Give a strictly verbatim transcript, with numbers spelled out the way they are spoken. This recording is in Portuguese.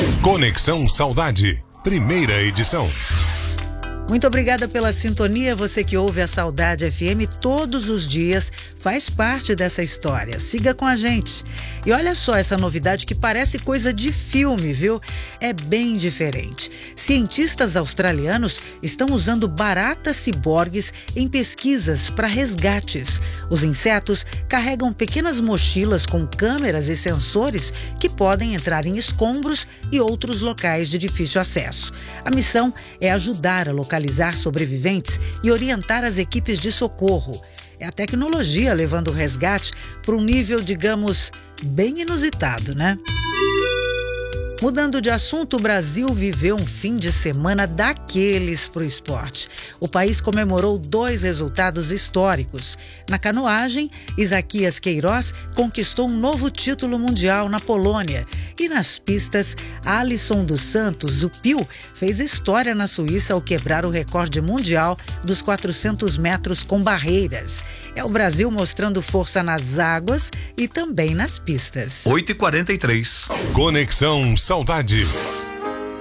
Conexão Saudade, primeira edição. Muito obrigada pela sintonia, você que ouve a Saudade F M todos os dias, faz parte dessa história. Siga com a gente. E olha só essa novidade que parece coisa de filme, viu? É bem diferente. Cientistas australianos estão usando baratas ciborgues em pesquisas para resgates. Os insetos carregam pequenas mochilas com câmeras e sensores que podem entrar em escombros e outros locais de difícil acesso. A missão é ajudar a localizar sobreviventes e orientar as equipes de socorro. É a tecnologia levando o resgate para um nível, digamos, bem inusitado, né? Mudando de assunto, o Brasil viveu um fim de semana daqueles para o esporte. O país comemorou dois resultados históricos. Na canoagem, Isaquias Queiroz conquistou um novo título mundial na Polônia. E nas pistas, Alisson dos Santos, o Pio, fez história na Suíça ao quebrar o recorde mundial dos quatrocentos metros com barreiras. É o Brasil mostrando força nas águas e também nas pistas. oito e quarenta e três. Conexão Saudade.